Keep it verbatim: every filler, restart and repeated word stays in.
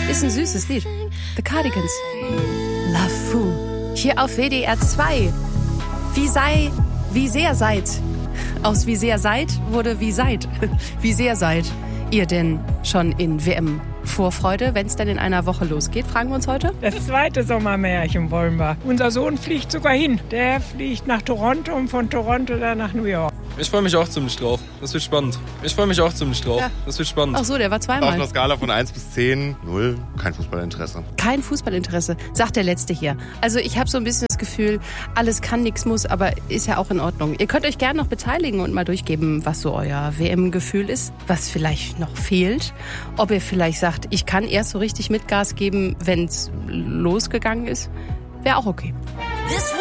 Ist ein süßes Lied. The Cardigans. Love Fool. Hier auf W D R zwei. Wie sei, wie sehr seid. Aus wie sehr seid wurde wie seid. Wie sehr seid ihr denn schon in W M-Vorfreude, wenn es denn in einer Woche losgeht? Fragen wir uns heute. Das zweite Sommermärchen wollen wir. Unser Sohn fliegt sogar hin. Der fliegt nach Toronto und von Toronto dann nach New York. Ich freue mich auch ziemlich drauf. Das wird spannend. Ich freue mich auch ziemlich drauf. Ja. Das wird spannend. Ach so, der war zweimal. Auf einer Skala von eins bis zehn, null, kein Fußballinteresse. Kein Fußballinteresse, sagt der Letzte hier. Also ich habe so ein bisschen das Gefühl, alles kann, nichts muss, aber ist ja auch in Ordnung. Ihr könnt euch gerne noch beteiligen und mal durchgeben, was so euer W M-Gefühl ist, was vielleicht noch fehlt. Ob ihr vielleicht sagt, ich kann erst so richtig mit Gas geben, wenn es losgegangen ist, wäre auch okay.